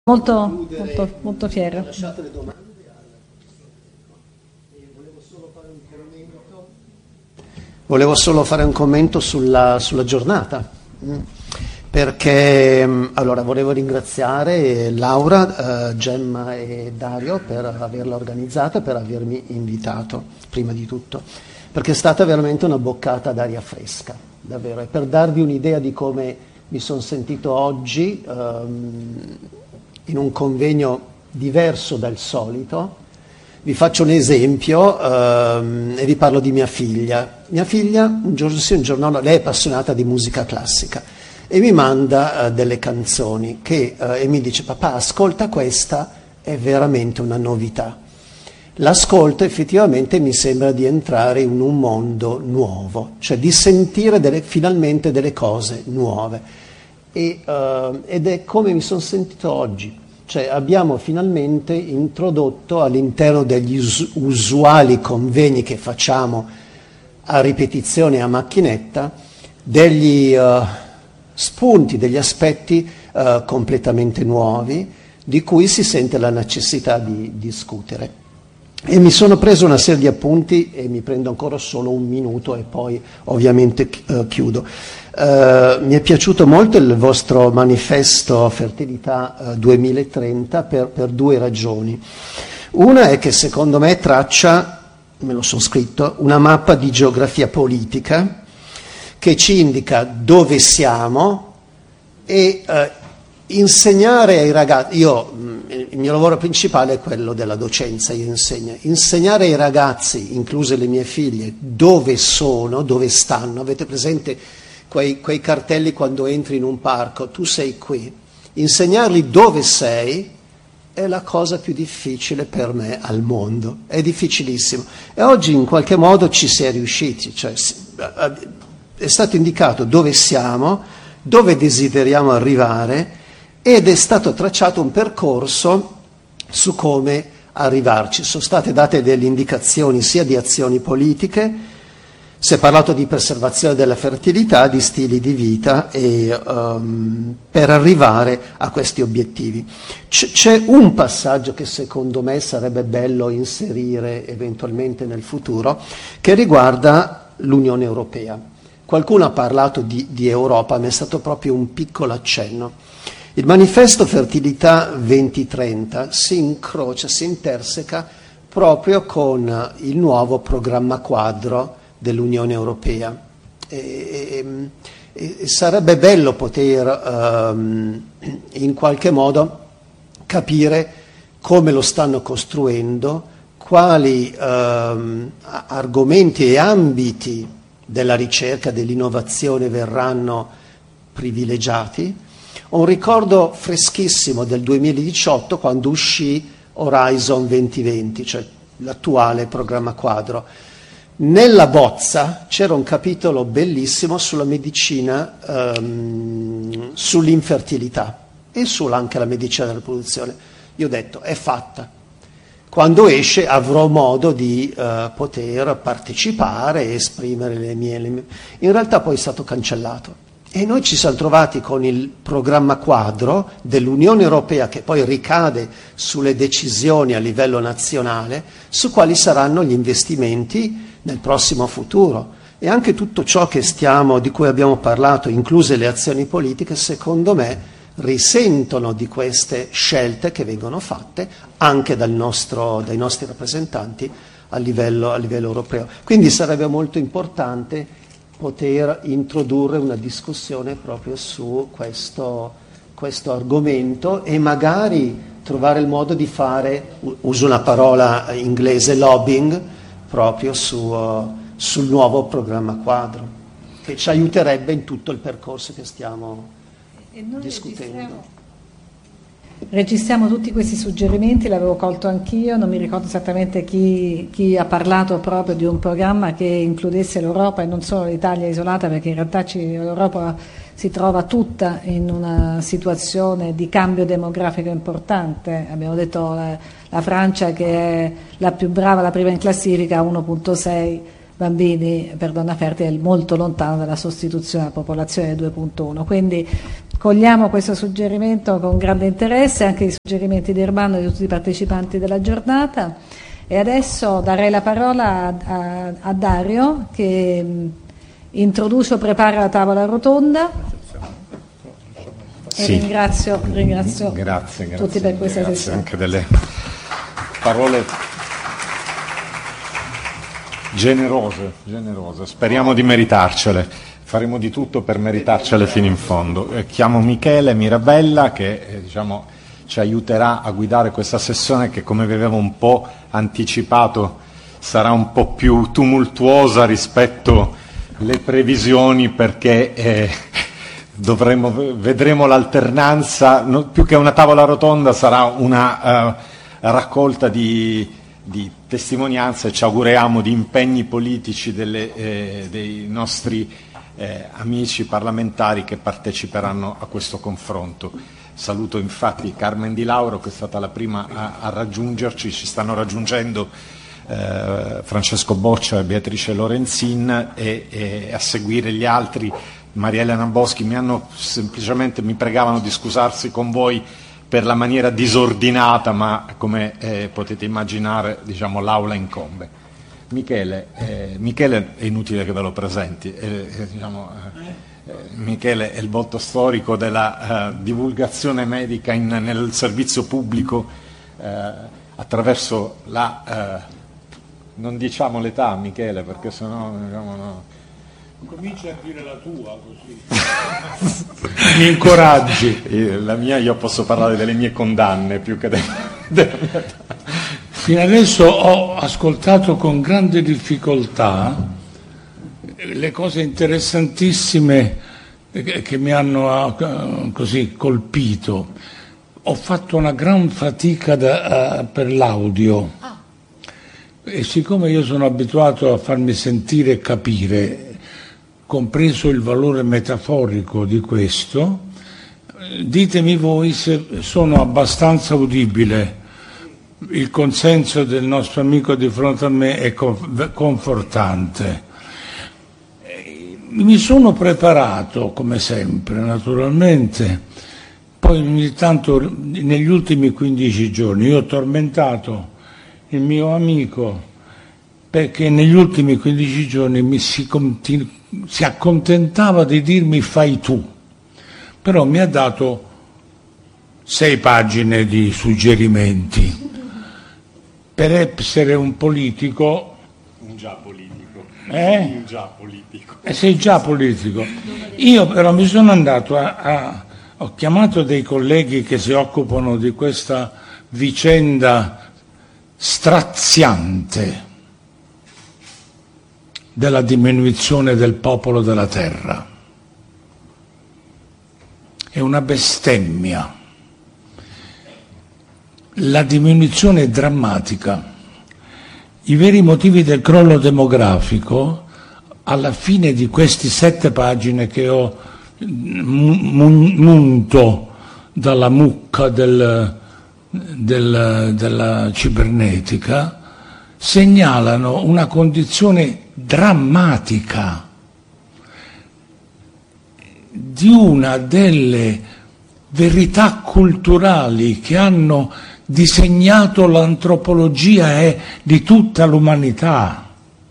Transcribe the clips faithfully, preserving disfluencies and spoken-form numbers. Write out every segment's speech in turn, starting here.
Molto, molto, molto fiero. Lasciate le domande. Volevo solo fare un commento, Volevo solo fare un commento sulla, sulla giornata, perché allora volevo ringraziare Laura, eh, Gemma e Dario per averla organizzata, per avermi invitato, prima di tutto, perché è stata veramente una boccata d'aria fresca, davvero, e per darvi un'idea di come mi sono sentito oggi, ehm, in un convegno diverso dal solito. Vi faccio un esempio ehm, e vi parlo di mia figlia. Mia figlia, un giorno sì, un giorno no, lei è appassionata di musica classica e mi manda eh, delle canzoni che, eh, e mi dice: papà, ascolta questa, è veramente una novità. L'ascolto, effettivamente mi sembra di entrare in un mondo nuovo, cioè di sentire delle, finalmente delle cose nuove. E, uh, ed è come mi sono sentito oggi, cioè abbiamo finalmente introdotto all'interno degli us- usuali convegni che facciamo a ripetizione a macchinetta degli uh, spunti, degli aspetti uh, completamente nuovi di cui si sente la necessità di discutere. E mi sono preso una serie di appunti e mi prendo ancora solo un minuto e poi ovviamente uh, chiudo. Uh, mi è piaciuto molto il vostro manifesto Fertilità uh, duemilatrenta per, per due ragioni. Una è che secondo me traccia, me lo sono scritto, una mappa di geografia politica che ci indica dove siamo e uh, insegnare ai ragazzi, io il mio lavoro principale è quello della docenza, io insegno, insegnare ai ragazzi, incluse le mie figlie, dove sono, dove stanno. Avete presente quei, quei cartelli quando entri in un parco, tu sei qui, insegnargli dove sei è la cosa più difficile per me al mondo, è difficilissimo e oggi in qualche modo ci si è riusciti, cioè è stato indicato dove siamo, dove desideriamo arrivare ed è stato tracciato un percorso su come arrivarci. Sono state date delle indicazioni sia di azioni politiche, si è parlato di preservazione della fertilità, di stili di vita e, um, per arrivare a questi obiettivi. C- c'è un passaggio che secondo me sarebbe bello inserire eventualmente nel futuro, che riguarda l'Unione Europea. Qualcuno ha parlato di, di Europa, ma è stato proprio un piccolo accenno. Il manifesto Fertilità duemilatrenta si incrocia, si interseca proprio con il nuovo programma quadro dell'Unione Europea. E, e, e sarebbe bello poter um, in qualche modo capire come lo stanno costruendo, quali um, argomenti e ambiti della ricerca, dell'innovazione verranno privilegiati. Ho un ricordo freschissimo del duemiladiciotto quando uscì Horizon duemilaventi, cioè l'attuale programma quadro. Nella bozza c'era un capitolo bellissimo sulla medicina, ehm, sull'infertilità e sulla anche la medicina della riproduzione. Io ho detto, è fatta. Quando esce avrò modo di eh, poter partecipare e esprimere le mie, le mie... In realtà poi è stato cancellato. E noi ci siamo trovati con il programma quadro dell'Unione Europea che poi ricade sulle decisioni a livello nazionale su quali saranno gli investimenti nel prossimo futuro. E anche tutto ciò che stiamo, di cui abbiamo parlato, incluse le azioni politiche, secondo me risentono di queste scelte che vengono fatte anche dal nostro, dai nostri rappresentanti a livello, a livello europeo. Quindi sarebbe molto importante poter introdurre una discussione proprio su questo, questo argomento e magari trovare il modo di fare, uso una parola inglese, lobbying, proprio su, uh, sul nuovo programma quadro, che ci aiuterebbe in tutto il percorso che stiamo e noi discutendo. Registriamo, registriamo tutti questi suggerimenti, l'avevo colto anch'io, non mi ricordo esattamente chi, chi ha parlato proprio di un programma che includesse l'Europa e non solo l'Italia isolata, perché in realtà ci, l'Europa si trova tutta in una situazione di cambio demografico importante. Abbiamo detto la, la Francia, che è la più brava, la prima in classifica, uno virgola sei bambini per donna fertile, è molto lontano dalla sostituzione della popolazione due virgola uno. Quindi cogliamo questo suggerimento con grande interesse, anche i suggerimenti di Urbano e di tutti i partecipanti della giornata. E adesso darei la parola a, a, a Dario che mh, introduce o prepara la tavola rotonda. E sì. ringrazio, ringrazio grazie, grazie, tutti per questa grazie sessione. Anche delle parole generose, generose. Speriamo di meritarcele. Faremo di tutto per meritarcele fino in fondo. Eh, chiamo Michele Mirabella che eh, diciamo, ci aiuterà a guidare questa sessione che, come vi avevo un po' anticipato, sarà un po' più tumultuosa rispetto alle previsioni, perché eh, dovremo, vedremo l'alternanza, no, più che una tavola rotonda sarà una uh, raccolta di, di testimonianze, ci auguriamo, di impegni politici delle, eh, dei nostri eh, amici parlamentari che parteciperanno a questo confronto. Saluto infatti Carmen Di Lauro, che è stata la prima a, a raggiungerci, ci stanno raggiungendo eh, Francesco Boccia e Beatrice Lorenzin e, e a seguire gli altri. Maria Elena Boschi, mi hanno semplicemente, mi pregavano di scusarsi con voi per la maniera disordinata, ma come eh, potete immaginare, diciamo, l'aula incombe. Michele, eh, Michele è inutile che ve lo presenti, eh, eh, diciamo, eh, Michele è il volto storico della uh, divulgazione medica in, nel servizio pubblico uh, attraverso la, uh, non diciamo l'età, Michele, perché sennò diciamo, no. Comincia a dire la tua, così mi incoraggi. La mia, io posso parlare delle mie condanne più che della, della mia età. Fino adesso ho ascoltato con grande difficoltà le cose interessantissime che mi hanno così colpito. Ho fatto una gran fatica da, uh, per l'audio e siccome io sono abituato a farmi sentire e capire, compreso il valore metaforico di questo, ditemi voi se sono abbastanza udibile. Il consenso del nostro amico di fronte a me è confortante. Mi sono preparato, come sempre, naturalmente, poi ogni tanto negli ultimi quindici giorni io ho tormentato il mio amico perché negli ultimi quindici giorni mi si, continu- si accontentava di dirmi fai tu, però mi ha dato sei pagine di suggerimenti. Per essere un politico, un già politico, eh? un già politico. Eh, sei già politico. Io però mi sono andato a, a, ho chiamato dei colleghi che si occupano di questa vicenda straziante della diminuzione del popolo della terra. È una bestemmia. La diminuzione è drammatica. I veri motivi del crollo demografico, alla fine di queste sette pagine che ho munto dalla mucca del, del, della cibernetica, segnalano una condizione drammatica di una delle verità culturali che hanno disegnato l'antropologia e di tutta l'umanità.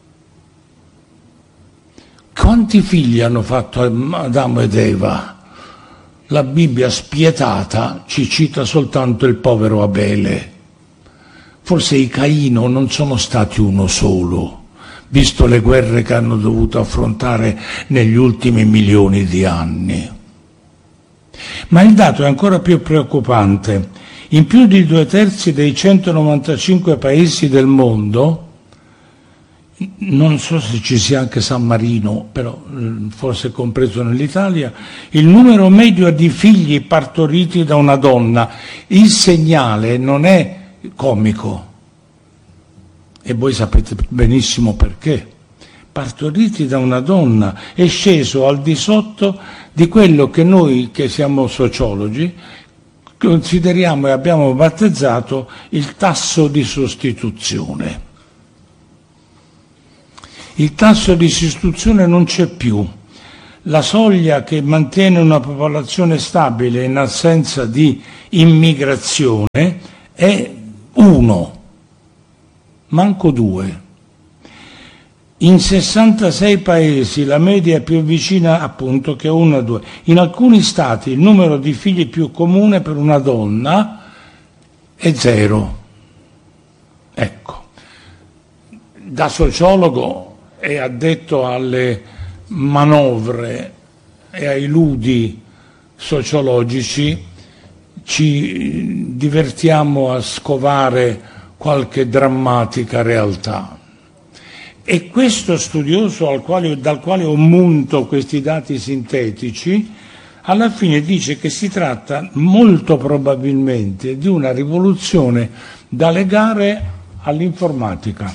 Quanti figli hanno fatto Adamo ed Eva? La Bibbia spietata ci cita soltanto il povero Abele. Forse i Caino non sono stati uno solo, visto le guerre che hanno dovuto affrontare negli ultimi milioni di anni. Ma il dato è ancora più preoccupante. In più di due terzi dei centonovantacinque paesi del mondo, non so se ci sia anche San Marino, però forse compreso nell'Italia, il numero medio di figli partoriti da una donna, il segnale non è comico, e voi sapete benissimo perché. Partoriti da una donna è sceso al di sotto di quello che noi, che siamo sociologi, consideriamo e abbiamo battezzato il tasso di sostituzione. Il tasso di sostituzione non c'è più. la soglia che mantiene una popolazione stabile in assenza di immigrazione è uno, manco due. In sessantasei paesi la media è più vicina appunto che uno a due. In alcuni stati il numero di figli più comune per una donna è zero. Ecco, da sociologo e addetto alle manovre e ai ludi sociologici ci divertiamo a scovare qualche drammatica realtà. E questo studioso al quale, dal quale ho munto questi dati sintetici, alla fine dice che si tratta molto probabilmente di una rivoluzione da legare all'informatica,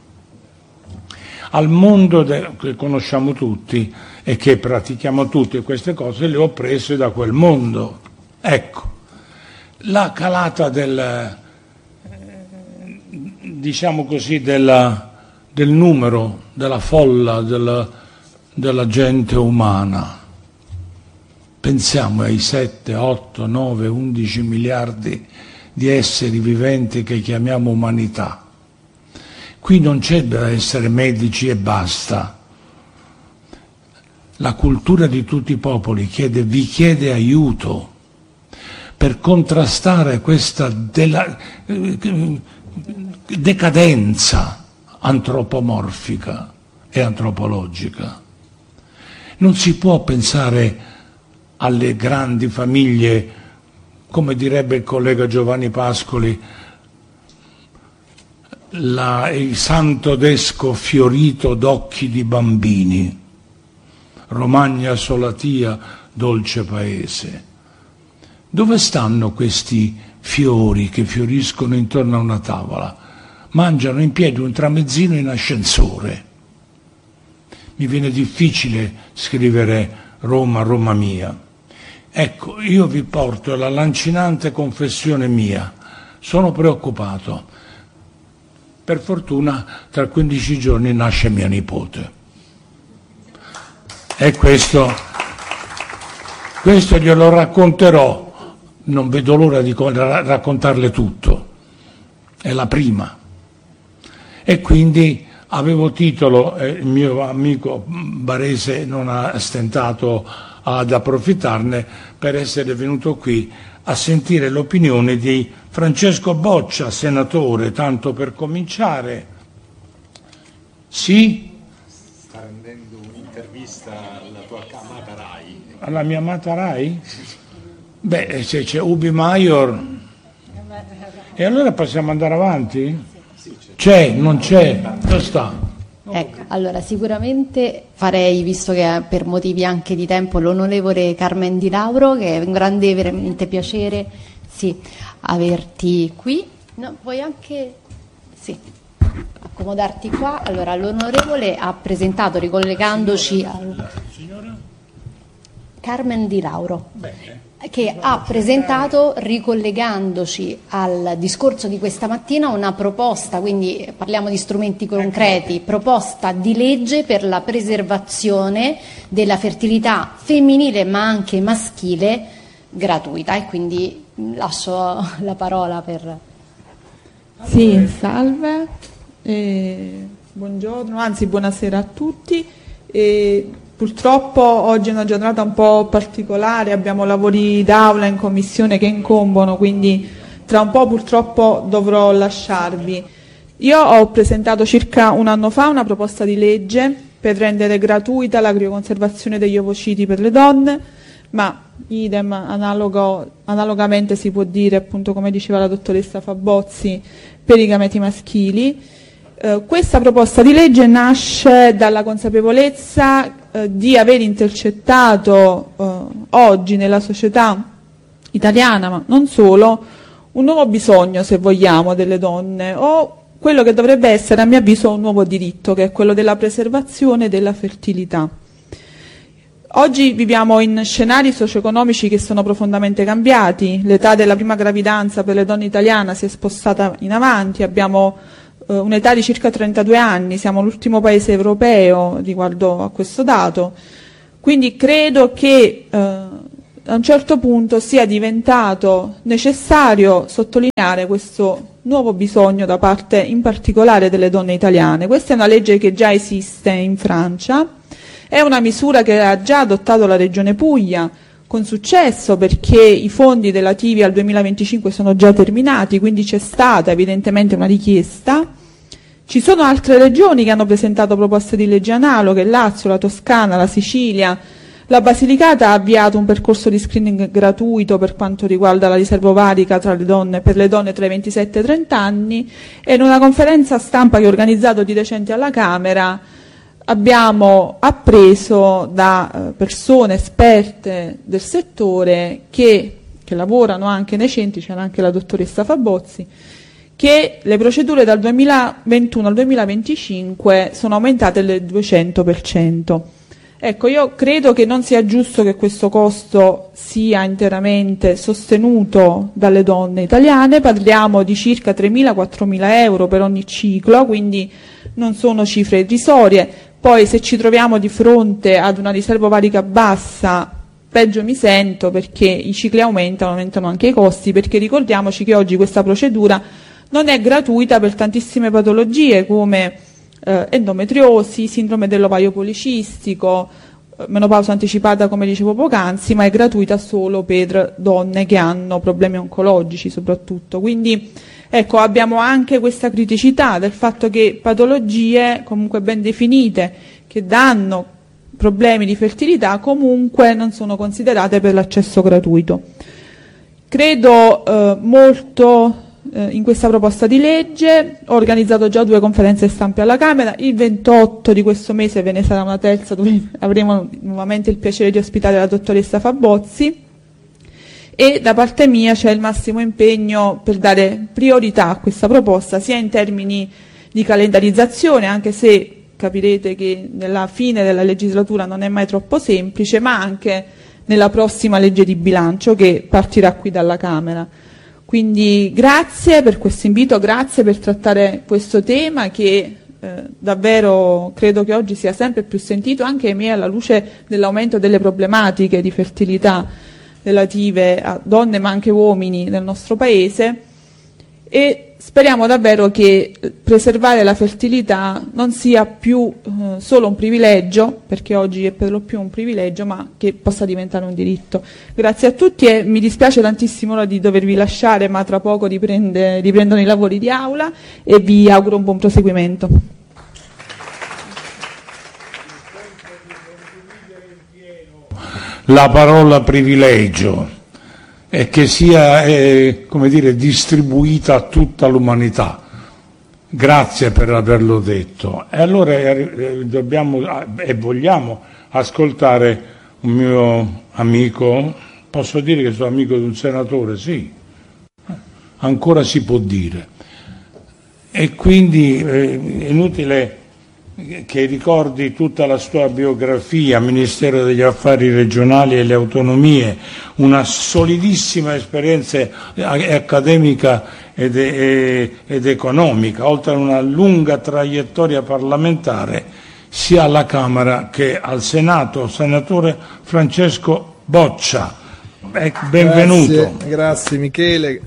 al mondo de- che conosciamo tutti e che pratichiamo tutti, e queste cose le ho prese da quel mondo. Ecco, la calata del, diciamo così, della del numero, della folla, della, della gente umana. Pensiamo ai sette, otto, nove, undici miliardi di esseri viventi che chiamiamo umanità. Qui non c'è da essere medici e basta. La cultura di tutti i popoli chiede, vi chiede aiuto per contrastare questa della, decadenza antropomorfica e antropologica. Non si può pensare alle grandi famiglie, come direbbe il collega Giovanni Pascoli, la, il santo desco fiorito d'occhi di bambini, Romagna solatia, dolce paese. Dove stanno questi fiori che fioriscono intorno a una tavola? Mangiano in piedi un tramezzino in ascensore. Mi viene difficile scrivere Roma, Roma mia. Ecco, io vi porto la lancinante confessione mia. Sono preoccupato. Per fortuna tra quindici giorni nasce mia nipote. E questo, questo glielo racconterò. Non vedo l'ora di raccontarle tutto. È la prima. E quindi avevo titolo, eh, il mio amico barese non ha stentato ad approfittarne per essere venuto qui a sentire l'opinione di Francesco Boccia, senatore, tanto per cominciare. Sì? Sta rendendo un'intervista alla tua amata Rai. Alla mia amata Rai? Beh, se c'è Ubi Maior. E allora possiamo andare avanti? C'è, non c'è, dove sta? Ecco, allora sicuramente farei, visto che per motivi anche di tempo, l'onorevole Carmen Di Lauro, che è un grande veramente piacere sì, averti qui. No, vuoi anche sì, accomodarti qua? Allora, l'onorevole ha presentato, ricollegandoci al... Signora? Carmen Di Lauro. Bene. Che ha presentato, ricollegandoci al discorso di questa mattina, una proposta, quindi parliamo di strumenti concreti, proposta di legge per la preservazione della fertilità femminile ma anche maschile gratuita, e quindi lascio la parola per... Sì, salve, eh, buongiorno, anzi buonasera a tutti. Eh, Purtroppo oggi è una giornata un po' particolare, abbiamo lavori d'aula in commissione che incombono, quindi tra un po' purtroppo dovrò lasciarvi. Io ho presentato circa un anno fa una proposta di legge per rendere gratuita la crioconservazione degli ovociti per le donne, ma idem, analogo, analogamente si può dire, appunto come diceva la dottoressa Fabozzi, per i gameti maschili. Eh, questa proposta di legge nasce dalla consapevolezza di aver intercettato eh, oggi nella società italiana, ma non solo, un nuovo bisogno, se vogliamo, delle donne, o quello che dovrebbe essere, a mio avviso, un nuovo diritto, che è quello della preservazione della fertilità. Oggi viviamo in scenari socio-economici che sono profondamente cambiati, l'età della prima gravidanza per le donne italiane si è spostata in avanti, abbiamo un'età di circa trentadue anni, siamo l'ultimo paese europeo riguardo a questo dato, Quindi credo che eh, a un certo punto sia diventato necessario sottolineare questo nuovo bisogno da parte in particolare delle donne italiane. Questa è una legge che già esiste in Francia, è una misura che ha già adottato la Regione Puglia con successo, perché i fondi relativi al duemilaventicinque sono già terminati, quindi c'è stata evidentemente una richiesta. Ci sono altre regioni che hanno presentato proposte di legge analoghe: Lazio, la Toscana, la Sicilia. La Basilicata ha avviato un percorso di screening gratuito per quanto riguarda la riserva ovarica tra le donne, per le donne tra i ventisette e i trenta anni, e in una conferenza stampa che ho organizzato di recente alla Camera abbiamo appreso da eh, persone esperte del settore che, che lavorano anche nei centri, c'era anche la dottoressa Fabozzi, che le procedure dal duemilaventuno al duemilaventicinque sono aumentate del duecento per cento. Ecco, io credo che non sia giusto che questo costo sia interamente sostenuto dalle donne italiane. Parliamo di circa tremila quattromila euro per ogni ciclo, quindi non sono cifre irrisorie. Poi se ci troviamo di fronte ad una riserva ovarica bassa, peggio mi sento, perché i cicli aumentano, aumentano anche i costi, perché ricordiamoci che oggi questa procedura non è gratuita per tantissime patologie come eh, endometriosi, sindrome dell'ovaio policistico, eh, menopausa anticipata come dicevo poc'anzi, ma è gratuita solo per donne che hanno problemi oncologici soprattutto. Quindi ecco, abbiamo anche questa criticità del fatto che patologie comunque ben definite, che danno problemi di fertilità, comunque non sono considerate per l'accesso gratuito. Credo eh, molto in questa proposta di legge. Ho organizzato già due conferenze stampe alla Camera, il ventotto di questo mese ve ne sarà una terza dove avremo nuovamente il piacere di ospitare la dottoressa Fabozzi, e da parte mia c'è il massimo impegno per dare priorità a questa proposta, sia in termini di calendarizzazione, anche se capirete che nella fine della legislatura non è mai troppo semplice, ma anche nella prossima legge di bilancio che partirà qui dalla Camera. Quindi grazie per questo invito, grazie per trattare questo tema che eh, davvero credo che oggi sia sempre più sentito, anche ahimè alla luce dell'aumento delle problematiche di fertilità relative a donne ma anche uomini nel nostro Paese, e speriamo davvero che preservare la fertilità non sia più eh, solo un privilegio, perché oggi è per lo più un privilegio, ma che possa diventare un diritto. Grazie a tutti e mi dispiace tantissimo ora di dovervi lasciare, ma tra poco riprende, riprendono i lavori di aula e vi auguro un buon proseguimento. La parola privilegio e che sia eh, come dire, distribuita a tutta l'umanità. Grazie per averlo detto. E allora eh, dobbiamo e eh, vogliamo ascoltare un mio amico, posso dire che sono amico di un senatore? Sì, ancora si può dire. E quindi eh, è inutile che ricordi tutta la sua biografia, Ministero degli Affari Regionali e le Autonomie, una solidissima esperienza accademica ed, ed economica, oltre a una lunga traiettoria parlamentare sia alla Camera che al Senato. Senatore Francesco Boccia, benvenuto. Grazie, grazie Michele.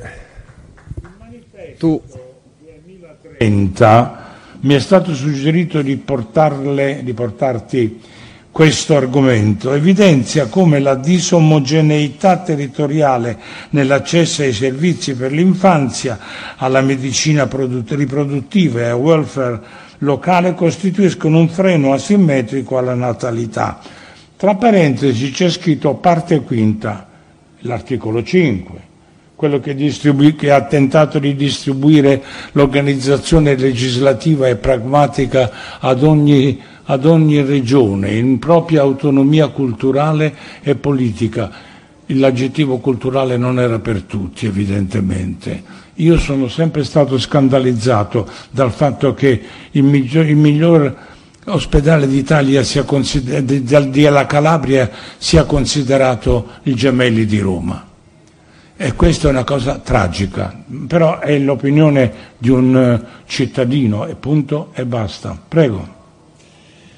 Tu. duemilatrenta mi è stato suggerito di, portarle, di portarti questo argomento. Evidenzia come la disomogeneità territoriale nell'accesso ai servizi per l'infanzia, alla medicina riproduttiva e al welfare locale costituiscono un freno asimmetrico alla natalità. Tra parentesi c'è scritto parte quinta, l'articolo cinque. Quello che, distribu- che ha tentato di distribuire l'organizzazione legislativa e pragmatica ad ogni, ad ogni regione, in propria autonomia culturale e politica. L'aggettivo culturale non era per tutti, evidentemente. Io sono sempre stato scandalizzato dal fatto che il miglior, il miglior ospedale d'Italia sia consider- della Calabria sia considerato il Gemelli di Roma. E questa è una cosa tragica, però è l'opinione di un cittadino, e punto e basta. Prego.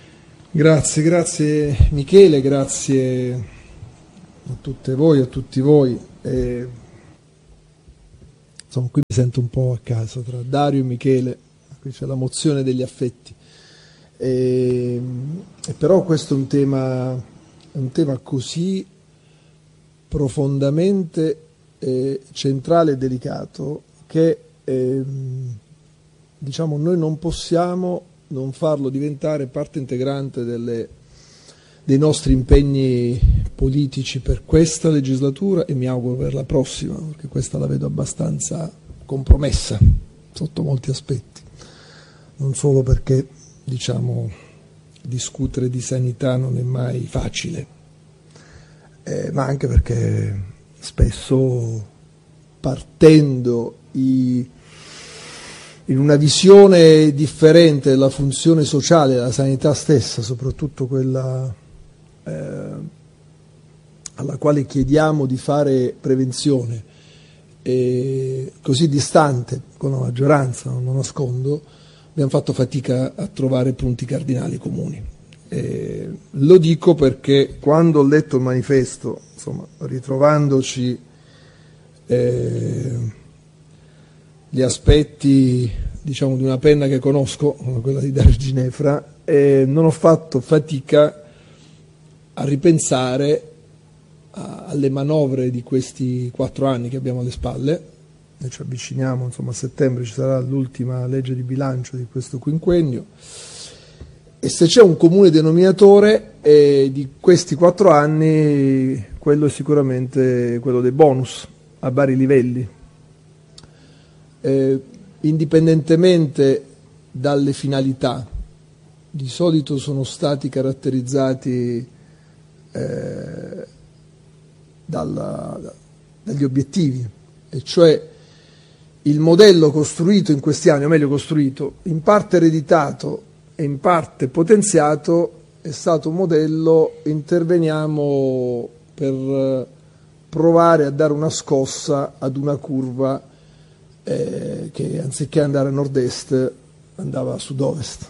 Grazie, grazie Michele, grazie a tutte voi, a tutti voi. E, insomma, qui mi sento un po' a casa tra Dario e Michele, qui c'è la mozione degli affetti. E, e però questo è un tema, è un tema così profondamente eh, centrale e delicato che eh, diciamo noi non possiamo non farlo diventare parte integrante delle, dei nostri impegni politici per questa legislatura e mi auguro per la prossima, perché questa la vedo abbastanza compromessa sotto molti aspetti, non solo perché diciamo discutere di sanità non è mai facile, eh, ma anche perché spesso partendo i in una visione differente della funzione sociale della sanità stessa, soprattutto quella eh, alla quale chiediamo di fare prevenzione, e così distante con la maggioranza, non lo nascondo, abbiamo fatto fatica a trovare punti cardinali comuni. E lo dico perché quando ho letto il manifesto, insomma, ritrovandoci eh, gli aspetti, diciamo, di una penna che conosco, come quella di Dario Ginefra, e non ho fatto fatica a ripensare a, alle manovre di questi quattro anni che abbiamo alle spalle. Noi ci avviciniamo, insomma, a settembre ci sarà l'ultima legge di bilancio di questo quinquennio, e se c'è un comune denominatore eh, di questi quattro anni, quello è sicuramente quello dei bonus a vari livelli. Eh, indipendentemente dalle finalità, di solito sono stati caratterizzati eh, dalla, dagli obiettivi, e cioè il modello costruito in questi anni, o meglio costruito, in parte ereditato e in parte potenziato, è stato un modello interveniamo per provare a dare una scossa ad una curva Eh, che anziché andare a nord-est andava a sud-ovest.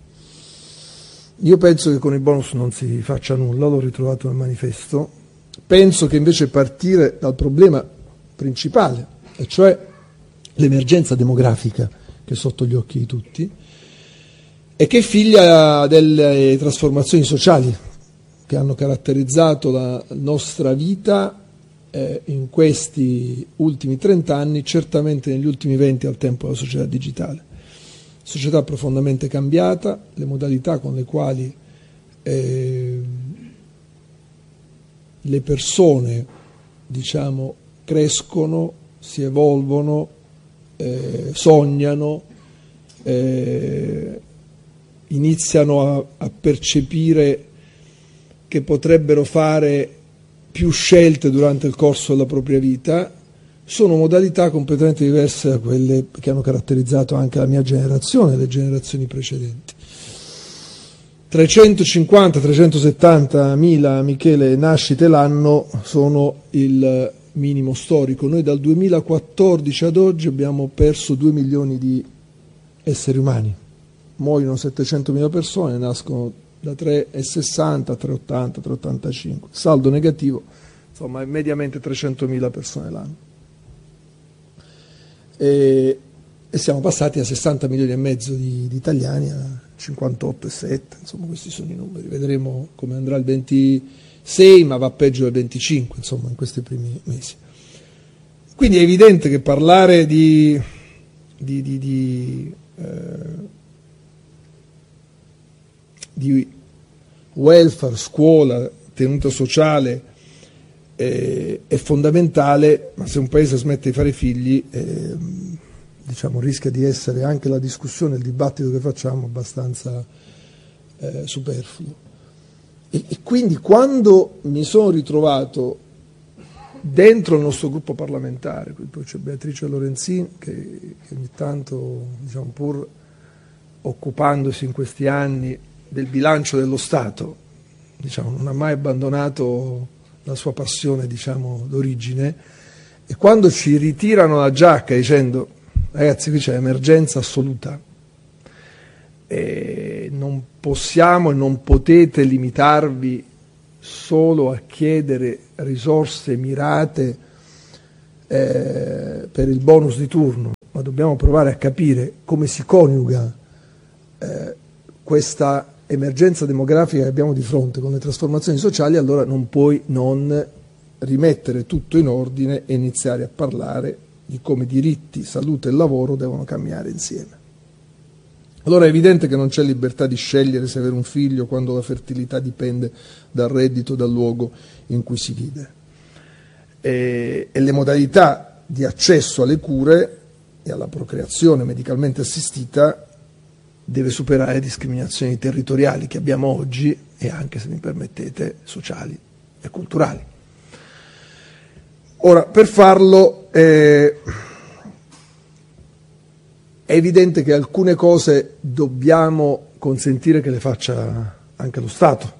Io penso che con i bonus non si faccia nulla, l'ho ritrovato nel manifesto. Penso che invece partire dal problema principale, e cioè l'emergenza demografica che è sotto gli occhi di tutti e che è figlia delle trasformazioni sociali che hanno caratterizzato la nostra vita Eh, in questi ultimi trent'anni, certamente negli ultimi venti al tempo della società digitale. Società profondamente cambiata, le modalità con le quali eh, le persone, diciamo, crescono, si evolvono, eh, sognano, eh, iniziano a, a percepire che potrebbero fare più scelte durante il corso della propria vita, sono modalità completamente diverse da quelle che hanno caratterizzato anche la mia generazione e le generazioni precedenti. trecentocinquanta trecentosettanta mila, Michele, nascite l'anno sono il minimo storico. Noi dal duemilaquattordici ad oggi abbiamo perso due milioni di esseri umani, muoiono settecentomila persone, nascono da tre virgola sessanta a tre virgola ottanta, tre virgola ottantacinque, saldo negativo, insomma è mediamente trecentomila persone l'anno. E, e siamo passati a sessanta milioni e mezzo di, di italiani, a cinquantotto virgola sette, insomma questi sono i numeri, vedremo come andrà il ventisei, ma va peggio del venticinque, insomma, in questi primi mesi. Quindi è evidente che parlare di, di, di, di eh, di welfare, scuola, tenuta sociale eh, è fondamentale, ma se un paese smette di fare figli eh, diciamo, rischia di essere anche la discussione, il dibattito che facciamo abbastanza eh, superfluo. E, e quindi quando mi sono ritrovato dentro il nostro gruppo parlamentare, qui poi c'è Beatrice Lorenzin che, che ogni tanto, diciamo, pur occupandosi in questi anni del bilancio dello Stato, diciamo, non ha mai abbandonato la sua passione, diciamo, d'origine, e quando ci ritirano la giacca dicendo ragazzi qui c'è emergenza assoluta e non possiamo e non potete limitarvi solo a chiedere risorse mirate eh, per il bonus di turno, ma dobbiamo provare a capire come si coniuga eh, questa emergenza demografica che abbiamo di fronte con le trasformazioni sociali. Allora non puoi non rimettere tutto in ordine e iniziare a parlare di come diritti, salute e lavoro devono camminare insieme. Allora è evidente che non c'è libertà di scegliere se avere un figlio quando la fertilità dipende dal reddito, dal luogo in cui si vive. E, e le modalità di accesso alle cure e alla procreazione medicalmente assistita deve superare le discriminazioni territoriali che abbiamo oggi e anche, se mi permettete, sociali e culturali. Ora, per farlo eh, è evidente che alcune cose dobbiamo consentire che le faccia anche lo Stato.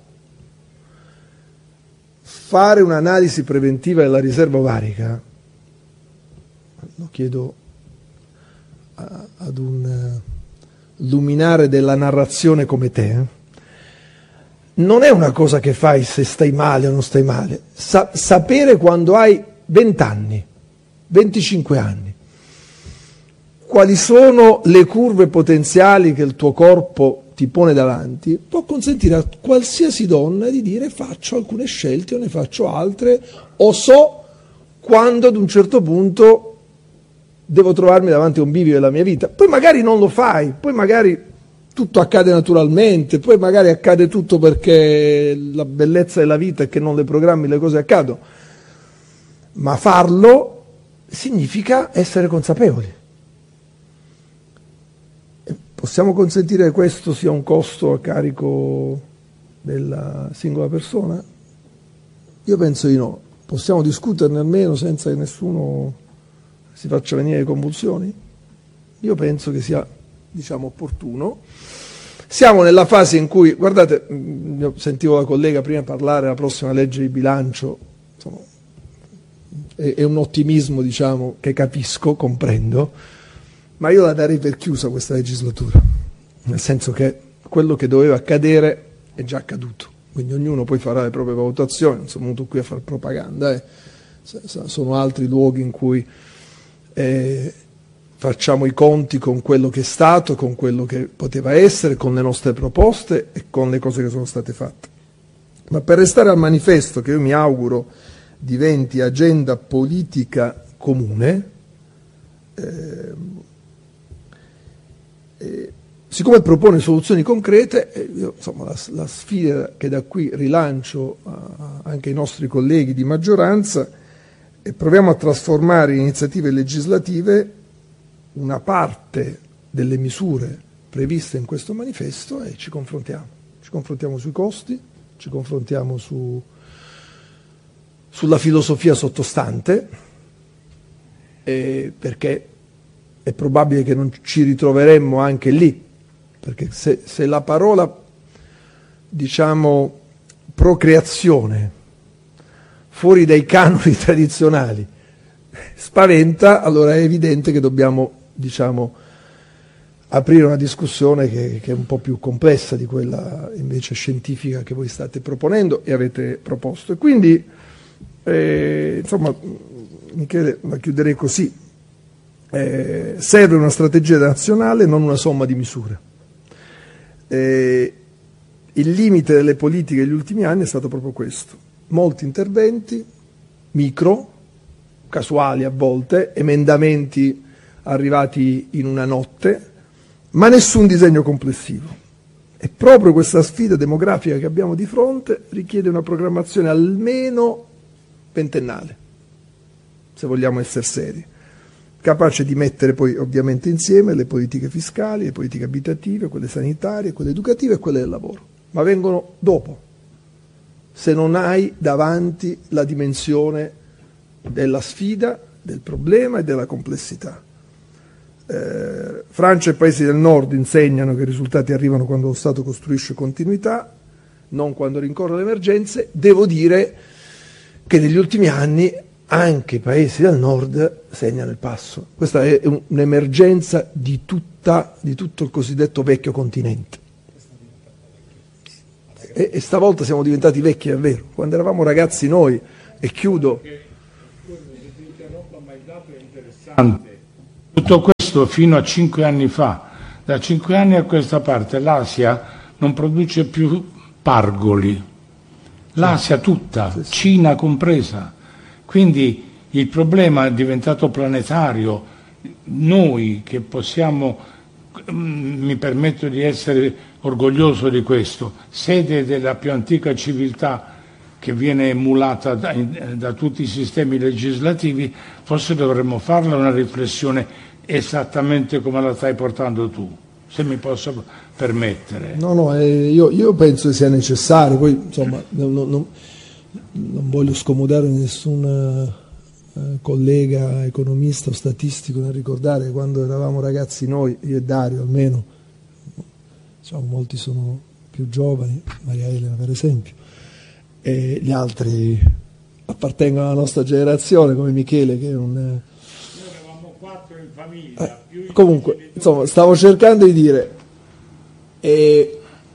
Fare un'analisi preventiva della riserva ovarica, lo chiedo a, ad un uh, luminare della narrazione come te, eh? Non è una cosa che fai se stai male o non stai male. Sa- sapere quando hai venti anni, venticinque anni, quali sono le curve potenziali che il tuo corpo ti pone davanti, può consentire a qualsiasi donna di dire faccio alcune scelte o ne faccio altre, o so quando ad un certo punto devo trovarmi davanti a un bivio della mia vita. Poi magari non lo fai, poi magari tutto accade naturalmente, poi magari accade tutto perché la bellezza della vita è che non le programmi, le cose accadono, ma farlo significa essere consapevoli. Possiamo consentire che questo sia un costo a carico della singola persona? Io penso di no. Possiamo discuterne almeno senza che nessuno si faccia venire le convulsioni? Io penso che sia, diciamo, opportuno. Siamo nella fase in cui, guardate, sentivo la collega prima parlare della prossima legge di bilancio, insomma, è, è un ottimismo, diciamo, che capisco, comprendo, ma io la darei per chiusa questa legislatura, nel senso che quello che doveva accadere è già accaduto, quindi ognuno poi farà le proprie valutazioni, non sono venuto qui a fare propaganda, eh. Sono altri luoghi in cui eh, facciamo i conti con quello che è stato, con quello che poteva essere, con le nostre proposte e con le cose che sono state fatte. Ma per restare al manifesto, che io mi auguro diventi agenda politica comune, eh, Eh, siccome propone soluzioni concrete, eh, io, insomma, la, la sfida che da qui rilancio a, anche ai nostri colleghi di maggioranza, e proviamo a trasformare in iniziative legislative una parte delle misure previste in questo manifesto e ci confrontiamo. Ci confrontiamo sui costi, ci confrontiamo su, sulla filosofia sottostante, eh, perché è probabile che non ci ritroveremmo anche lì, perché se, se la parola, diciamo, procreazione fuori dai canoni tradizionali spaventa, allora è evidente che dobbiamo, diciamo, aprire una discussione che, che è un po' più complessa di quella invece scientifica che voi state proponendo e avete proposto. E quindi, eh, insomma, Michele, la chiuderei così. Eh, serve una strategia nazionale, non una somma di misure. Eh, il limite delle politiche degli ultimi anni è stato proprio questo: molti interventi micro, casuali a volte, emendamenti arrivati in una notte, ma nessun disegno complessivo. E proprio questa sfida demografica che abbiamo di fronte richiede una programmazione almeno ventennale, se vogliamo essere seri, capace di mettere poi ovviamente insieme le politiche fiscali, le politiche abitative, quelle sanitarie, quelle educative e quelle del lavoro, ma vengono dopo, se non hai davanti la dimensione della sfida, del problema e della complessità. Eh, Francia e paesi del nord insegnano che i risultati arrivano quando lo Stato costruisce continuità, non quando rincorre le emergenze. Devo dire che negli ultimi anni anche i paesi del nord segnano il passo. Questa è un'emergenza di, tutta, di tutto il cosiddetto vecchio continente. e, e stavolta siamo diventati vecchi, è vero. Quando eravamo ragazzi noi, e chiudo... Tutto questo fino a cinque anni fa. Da cinque anni a questa parte l'Asia non produce più pargoli. L'Asia tutta, sì, sì. Cina compresa. Quindi il problema è diventato planetario. Noi che possiamo, mi permetto di essere orgoglioso di questo, sede della più antica civiltà che viene emulata da, da tutti i sistemi legislativi, forse dovremmo farla una riflessione esattamente come la stai portando tu, se mi posso permettere. No, no, eh, io, io penso che sia necessario, poi insomma non, non, non voglio scomodare nessun eh, collega economista o statistico nel ricordare che quando eravamo ragazzi noi, io e Dario almeno, diciamo, molti sono più giovani, Maria Elena per esempio, e gli altri appartengono alla nostra generazione come Michele che è un... Noi eravamo quattro in famiglia. Eh, più comunque, insomma, stavo cercando di dire, eh,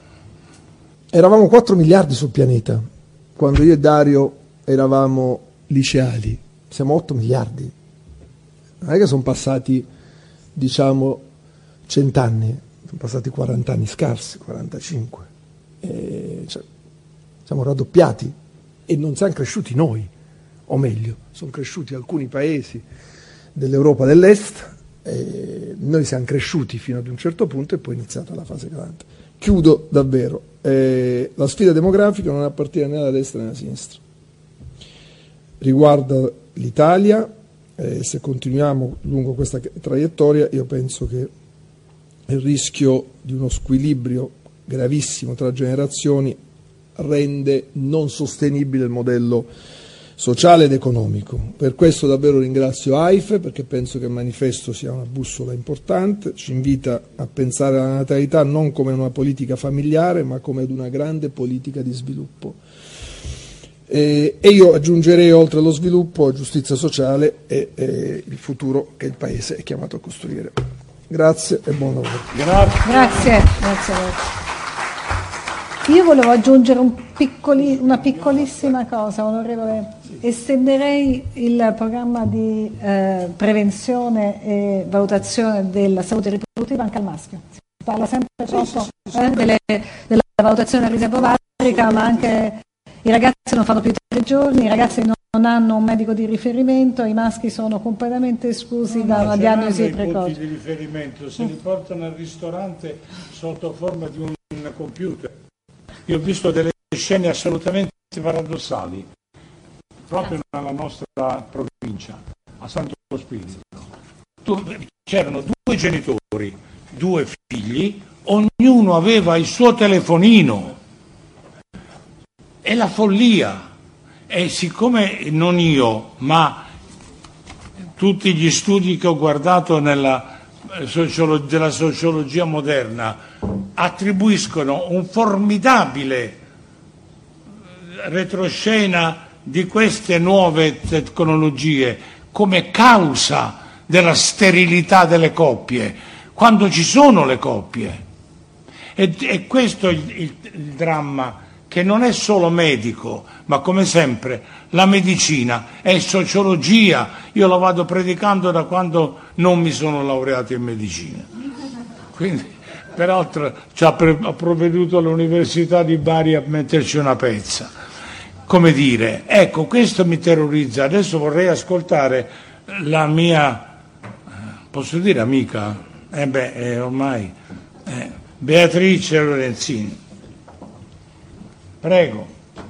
eravamo quattro miliardi sul pianeta, quando io e Dario eravamo liceali, siamo otto miliardi. Non è che sono passati, diciamo, cent'anni, sono passati quaranta anni scarsi, quarantacinque. Eh, cioè, siamo raddoppiati e non siamo cresciuti noi, o meglio, sono cresciuti alcuni paesi dell'Europa dell'Est, e noi siamo cresciuti fino ad un certo punto e poi è iniziata la fase calante. Chiudo davvero, eh, la sfida demografica non appartiene né alla destra né alla sinistra, riguarda l'Italia, eh, se continuiamo lungo questa traiettoria io penso che il rischio di uno squilibrio gravissimo tra generazioni rende non sostenibile il modello sociale ed economico. Per questo davvero ringrazio AIFE, perché penso che il manifesto sia una bussola importante, ci invita a pensare alla natalità non come una politica familiare ma come ad una grande politica di sviluppo. E, e io aggiungerei oltre allo sviluppo giustizia sociale e, e il futuro che il Paese è chiamato a costruire. Grazie e buon lavoro. Grazie. Grazie. Grazie. Io volevo aggiungere un piccoli, una piccolissima cosa, onorevole. Estenderei il programma di eh, prevenzione e valutazione della salute riproduttiva anche al maschio. Si parla sempre troppo eh, delle, della valutazione riservovatrica, ma anche i ragazzi non fanno più tre giorni, i ragazzi non, non hanno un medico di riferimento, i maschi sono completamente esclusi no, da una diagnosi precoce. I punti precoce. di riferimento se li portano al ristorante sotto forma di un computer. Io ho visto delle scene assolutamente paradossali proprio nella nostra provincia, a Santo Spirito. C'erano due genitori, due figli, ognuno aveva il suo telefonino. È la follia. E siccome non io, ma tutti gli studi che ho guardato nella sociolo- della sociologia moderna attribuiscono un formidabile retroscena di queste nuove tecnologie come causa della sterilità delle coppie, quando ci sono le coppie. E, e questo è il, il, il dramma, che non è solo medico, ma come sempre la medicina è sociologia. Io la vado predicando da quando non mi sono laureato in medicina. Quindi, peraltro ci ha, pre- ha provveduto all'Università di Bari a metterci una pezza. Come dire, ecco, questo mi terrorizza. Adesso vorrei ascoltare la mia, posso dire amica? Eh beh, eh, ormai, eh, Beatrice Lorenzini. Prego.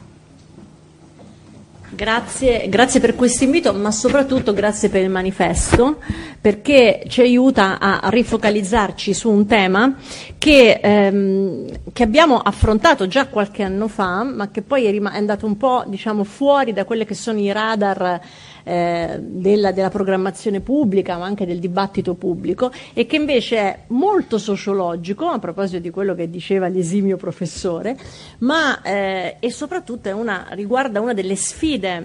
Grazie, grazie per questo invito, ma soprattutto grazie per il manifesto, perché ci aiuta a rifocalizzarci su un tema che, ehm, che abbiamo affrontato già qualche anno fa, ma che poi è, rim- è andato un po', diciamo, fuori da quelli che sono i radar eh, della, della programmazione pubblica, ma anche del dibattito pubblico, e che invece è molto sociologico, a proposito di quello che diceva l'esimio professore, ma eh, e soprattutto è una, riguarda una delle sfide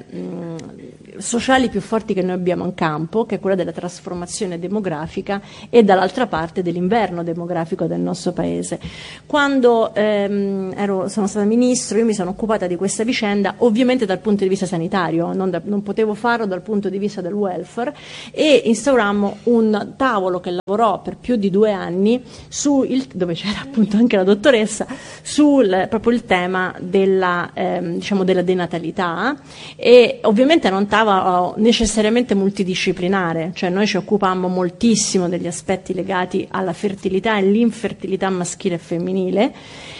mh, sociali più forti che noi abbiamo in campo, che è quella della trasformazione demografica e dall'altra parte dell'inverno demografico del nostro paese. Quando ehm, ero, sono stata ministro, io mi sono occupata di questa vicenda, ovviamente dal punto di vista sanitario, non, da, non potevo farlo dal punto di vista del welfare, e instaurammo un tavolo che lavorò per più di due anni su il, dove c'era appunto anche la dottoressa, sul proprio il tema della, ehm, diciamo della denatalità, e ovviamente non stava necessariamente multidisciplinare, cioè noi ci occupammo moltissimo degli aspetti legati alla fertilità e l'infertilità maschile e femminile,